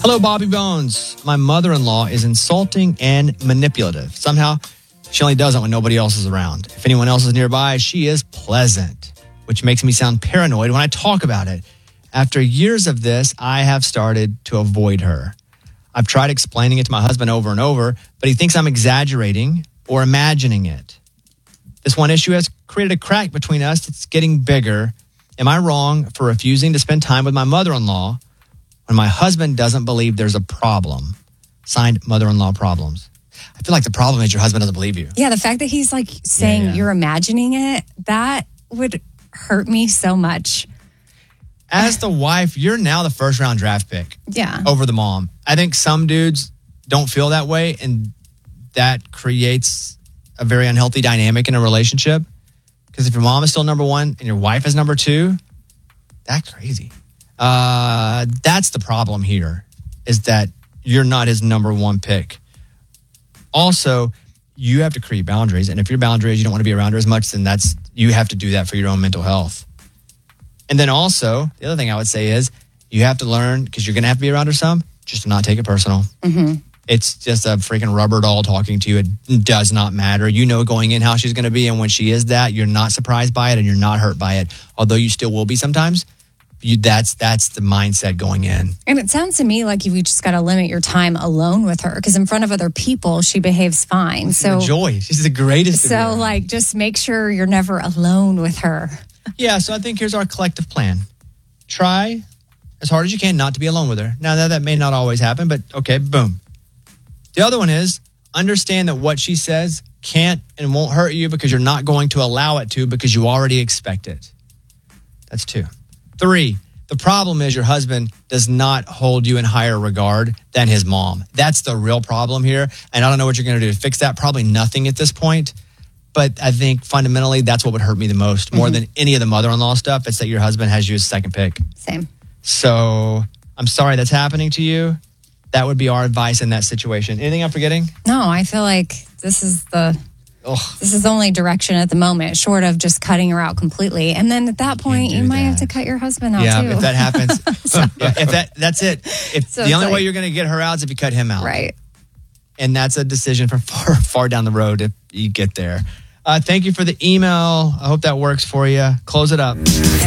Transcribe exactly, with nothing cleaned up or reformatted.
Hello, Bobby Bones. My mother-in-law is insulting and manipulative. Somehow, she only does it when nobody else is around. If anyone else is nearby, she is pleasant, which makes me sound paranoid when I talk about it. After years of this, I have started to avoid her. I've tried explaining it to my husband over and over, but he thinks I'm exaggerating or imagining it. This one issue has created a crack between us that's getting bigger. Am I wrong for refusing to spend time with my mother-in-law when my husband doesn't believe there's a problem? Signed, Mother-in-Law Problems. I feel like the problem is your husband doesn't believe you. Yeah, the fact that he's like saying Yeah, yeah. you're imagining it, that would hurt me so much. As the wife, you're now the first round draft pick. Yeah. Over the mom. I think some dudes don't feel that way, and that creates a very unhealthy dynamic in a relationship. Because if your mom is still number one and your wife is number two, that's crazy. Uh, that's the problem here, is that you're not his number one pick. Also, you have to create boundaries, and if your boundary is you don't want to be around her as much, then that's you have to do that for your own mental health. And then also, the other thing I would say is you have to learn, because you're going to have to be around her some, just to not take it personal. Mm-hmm. It's just a freaking rubber doll talking to you. It does not matter. You know going in how she's going to be, and when she is that, you're not surprised by it and you're not hurt by it. Although you still will be sometimes. You, that's that's the mindset going in. And it sounds to me like you just got to limit your time alone with her, because in front of other people, she behaves fine. So joy. She's the greatest. So like, just make sure you're never alone with her. Yeah, so I think here's our collective plan. Try as hard as you can not to be alone with her. Now, that, that may not always happen, but okay, boom. The other one is understand that what she says can't and won't hurt you because you're not going to allow it to, because you already expect it. That's two. Three, the problem is your husband does not hold you in higher regard than his mom. That's the real problem here. And I don't know what you're going to do to fix that. Probably nothing at this point. But I think fundamentally, that's what would hurt me the most, more mm-hmm. than any of the mother-in-law stuff. It's that your husband has you as second pick. Same. So I'm sorry that's happening to you. That would be our advice in that situation. Anything I'm forgetting? No, I feel like this is the Ugh. this is the only direction at the moment, short of just cutting her out completely. And then at that point, you might that. have to cut your husband out yeah, too. if that happens, so, yeah, if that that's it. If so the only like, way you're going to get her out is if you cut him out, right? And that's a decision from far far down the road if you get there. Uh, thank you for the email. I hope that works for you. Close it up.